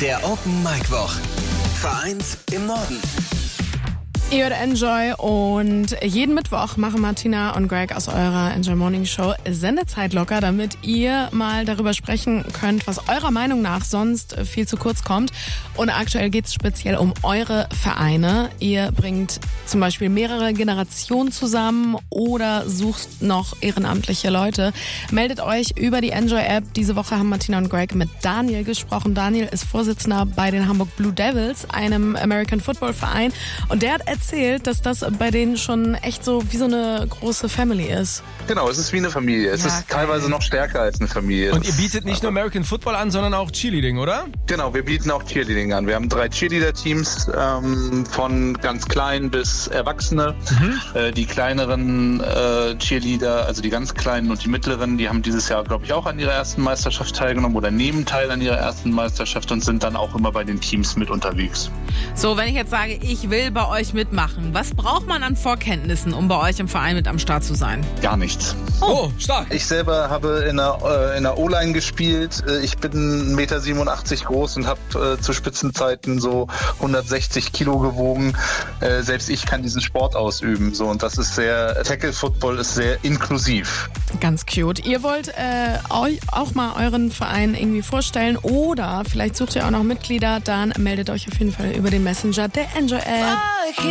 Der Open Mic Woch. Vereins im Norden. Ihr hört Enjoy und jeden Mittwoch machen Martina und Greg aus eurer Enjoy Morning Show Sendezeit locker, damit ihr mal darüber sprechen könnt, was eurer Meinung nach sonst viel zu kurz kommt. Und aktuell geht es speziell um eure Vereine. Ihr bringt zum Beispiel mehrere Generationen zusammen oder sucht noch ehrenamtliche Leute. Meldet euch über die Enjoy-App. Diese Woche haben Martina und Greg mit Daniel gesprochen. Daniel ist Vorsitzender bei den Hamburg Blue Devils, einem American Football Verein. Und der hat erzählt, dass das bei denen schon echt so wie so eine große Family ist. Genau, es ist wie eine Familie. Es ist teilweise noch stärker als eine Familie. Und ihr bietet nicht nur American Football an, sondern auch Cheerleading, oder? Genau, wir bieten auch Cheerleading an. Wir haben 3 Cheerleader-Teams, von ganz klein bis Erwachsene. Die kleineren Cheerleader, also die ganz kleinen und die mittleren, die haben dieses Jahr, glaube ich, auch an ihrer ersten Meisterschaft teilgenommen oder nehmen teil an ihrer ersten Meisterschaft und sind dann auch immer bei den Teams mit unterwegs. So, wenn ich jetzt sage, ich will bei euch mitmachen, was braucht man an Vorkenntnissen, um bei euch im Verein mit am Start zu sein? Gar nichts. Oh, stark. Ich selber habe in der O-Line gespielt. Ich bin 1,87 Meter groß und habe zu Spitzenzeiten so 160 Kilo gewogen. Selbst ich kann diesen Sport ausüben. So, und das ist Tackle-Football ist sehr inklusiv. Ganz cute. Ihr wollt euch auch mal euren Verein irgendwie vorstellen oder vielleicht sucht ihr auch noch Mitglieder, dann meldet euch auf jeden Fall über den Messenger der Enjoy-App.